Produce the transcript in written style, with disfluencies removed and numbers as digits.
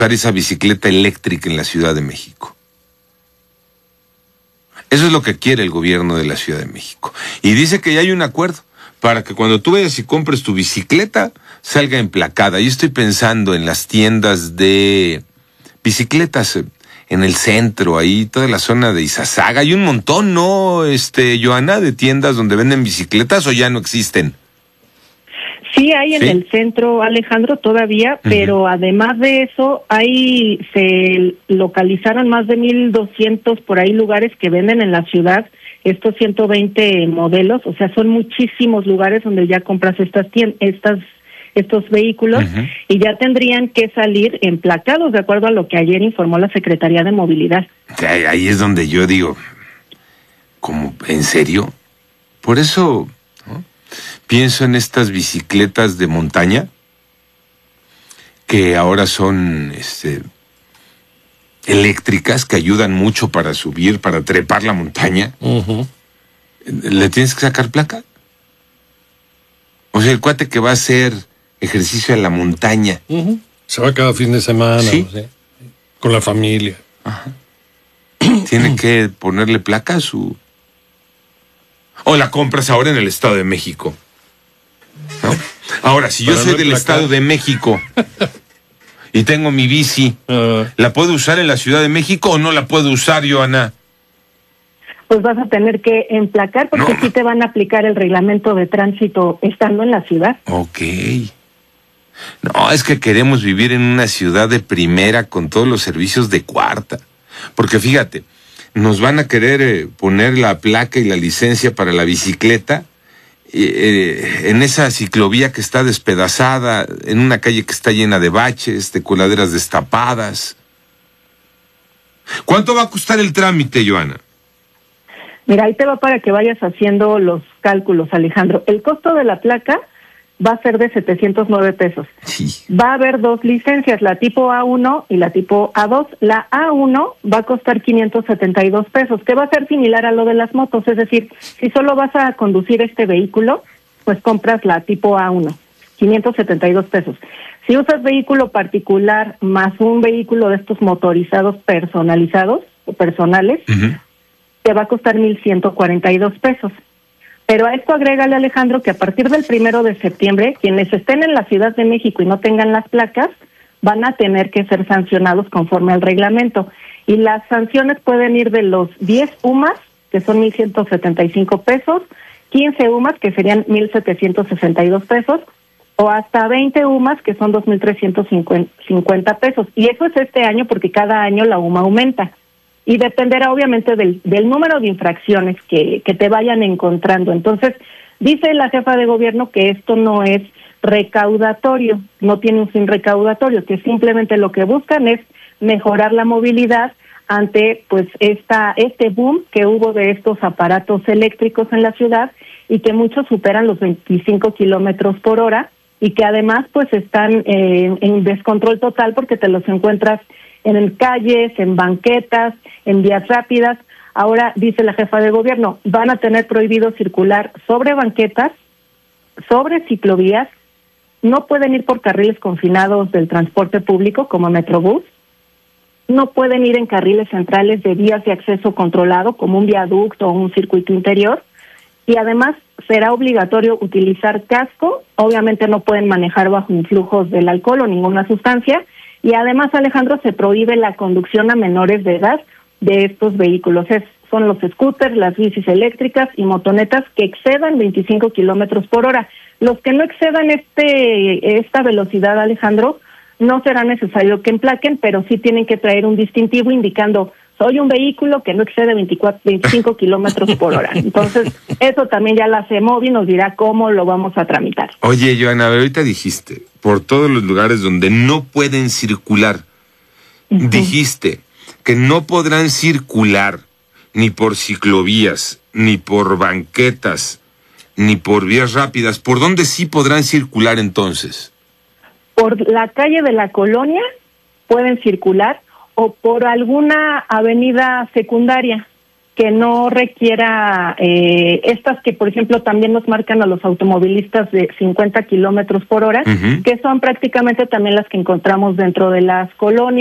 esa bicicleta eléctrica en la Ciudad de México. Eso es lo que quiere el gobierno de la Ciudad de México. Y dice que ya hay un acuerdo para que cuando tú vayas y compres tu bicicleta, salga emplacada. Yo estoy pensando en las tiendas de bicicletas en el centro, ahí toda la zona de Izazaga. Hay un montón, ¿no, Joana, de tiendas donde venden bicicletas o ya no existen? Sí, hay en el centro, Alejandro, todavía, pero además de eso, ahí se localizaron más de 1,200 por ahí lugares que venden en la ciudad estos 120 modelos, o sea, son muchísimos lugares donde ya compras estos vehículos y ya tendrían que salir emplacados de acuerdo a lo que ayer informó la Secretaría de Movilidad. Ahí es donde yo digo, ¿cómo? ¿En serio? Por eso, ¿no?, pienso en estas bicicletas de montaña que ahora son eléctricas, que ayudan mucho para subir, para trepar la montaña. ¿Le tienes que sacar placa? O sea, el cuate que va a hacer ejercicio en la montaña. Se va cada fin de semana, ¿sí?, no sé, con la familia. Tiene que ponerle placa a su... O la compras ahora en el Estado de México, ¿no? Ahora, si yo soy del Estado de México y tengo mi bici, ¿la puedo usar en la Ciudad de México o no la puedo usar, Joana? Pues vas a tener que emplacar porque sí te van a aplicar el reglamento de tránsito estando en la ciudad. Ok. No, es que queremos vivir en una ciudad de primera con todos los servicios de cuarta. Porque fíjate, nos van a querer poner la placa y la licencia para la bicicleta en esa ciclovía que está despedazada, en una calle que está llena de baches, de coladeras destapadas. ¿Cuánto va a costar el trámite, Joana? Mira, ahí te va para que vayas haciendo los cálculos, Alejandro. El costo de la placa va a ser de 709 pesos. Sí. Va a haber dos licencias, la tipo A1 y la tipo A2. La A1 va a costar 572 pesos, que va a ser similar a lo de las motos. Es decir, si solo vas a conducir este vehículo, pues compras la tipo A1, 572 pesos. Si usas vehículo particular más un vehículo de estos motorizados personalizados o personales, te va a costar 1,142 pesos. Pero a esto agrégale, Alejandro, que a partir del 1 de septiembre, quienes estén en la Ciudad de México y no tengan las placas, van a tener que ser sancionados conforme al reglamento. Y las sanciones pueden ir de los 10 UMAS, que son 1,175 pesos, 15 UMAS, que serían 1,762 pesos, o hasta 20 UMAS, que son 2,350 pesos. Y eso es este año porque cada año la UMA aumenta. Y dependerá obviamente del número de infracciones que te vayan encontrando. Entonces, dice la jefa de gobierno que esto no es recaudatorio, no tiene un fin recaudatorio, que simplemente lo que buscan es mejorar la movilidad ante pues este boom que hubo de estos aparatos eléctricos en la ciudad y que muchos superan los 25 kilómetros por hora y que además pues están en descontrol total porque te los encuentras en calles, en banquetas, en vías rápidas. Ahora, dice la jefa de gobierno, van a tener prohibido circular sobre banquetas, sobre ciclovías, no pueden ir por carriles confinados del transporte público como Metrobús, no pueden ir en carriles centrales de vías de acceso controlado como un viaducto o un circuito interior, y además será obligatorio utilizar casco. Obviamente no pueden manejar bajo influjos del alcohol o ninguna sustancia. Y además, Alejandro, se prohíbe la conducción a menores de edad de estos vehículos. Son los scooters, las bicis eléctricas y motonetas que excedan 25 kilómetros por hora. Los que no excedan esta velocidad, Alejandro, no será necesario que emplaquen, pero sí tienen que traer un distintivo indicando soy un vehículo que no excede 25 kilómetros por hora. Entonces, eso también ya la CEMOVI nos dirá cómo lo vamos a tramitar. Oye, Joana, ahorita dijiste, por todos los lugares donde no pueden circular, dijiste que no podrán circular ni por ciclovías, ni por banquetas, ni por vías rápidas. ¿Por dónde sí podrán circular entonces? Por la calle de la Colonia pueden circular, o por alguna avenida secundaria, que no requiera estas que, por ejemplo, también nos marcan a los automovilistas de 50 kilómetros por hora, Ujú. que son prácticamente también las que encontramos dentro de las colonias.